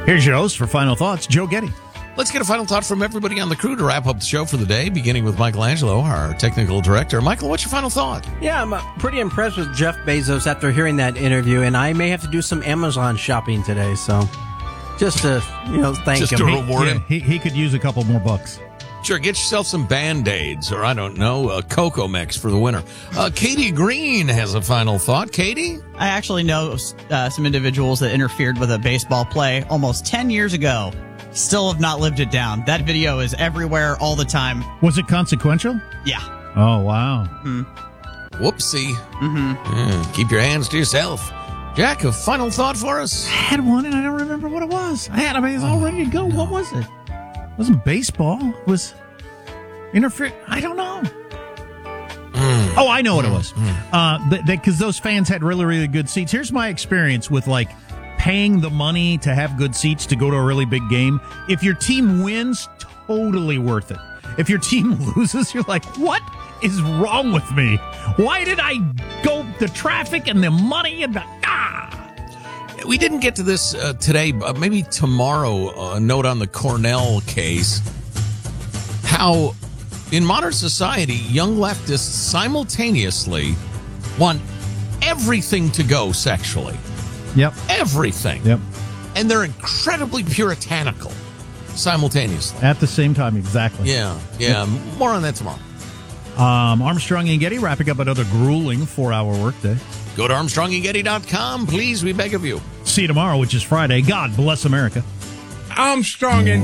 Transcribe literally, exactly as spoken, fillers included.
Here's your host for Final Thoughts, Joe Getty. Let's get a final thought from everybody on the crew to wrap up the show for the day, beginning with Michelangelo, our technical director. Michael, what's your final thought? Yeah, I'm uh, pretty impressed with Jeff Bezos after hearing that interview, and I may have to do some Amazon shopping today, so just to, you know, thank Just him. to reward him. He, he could use a couple more bucks. Sure, get yourself some Band-Aids, or I don't know, a Cocoa Mix for the winter. Uh, Katie Green has a final thought. Katie? I actually know uh, some individuals that interfered with a baseball play almost ten years ago. Still have not lived it down. That video is everywhere all the time. Was it consequential? Yeah. Oh, wow. Mm. Whoopsie. Mm-hmm. Yeah, keep your hands to yourself. Jack, a final thought for us? I had one, and I don't remember what it was. I had, I mean, it was all ready to go. What was it? It wasn't baseball. It was interfere. I don't know. Mm. Oh, I know what it was. Mm. Uh, because those fans had really, really good seats. Here's my experience with, like, paying the money to have good seats to go to a really big game. If your team wins, totally worth it. If your team loses, you're like, what is wrong with me? Why did I go the traffic and the money and the ah? We didn't get to this uh, today, but maybe tomorrow. A uh, note on the Cornell case. How in modern society, young leftists simultaneously want everything to go sexually. Yep. Everything. Yep. And they're incredibly puritanical simultaneously. At the same time, exactly. Yeah, yeah. Yep. More on that tomorrow. Um, Armstrong and Getty wrapping up another grueling four-hour workday. Go to armstrong and getty dot com, please. We beg of you. See you tomorrow, which is Friday. God bless America. Armstrong and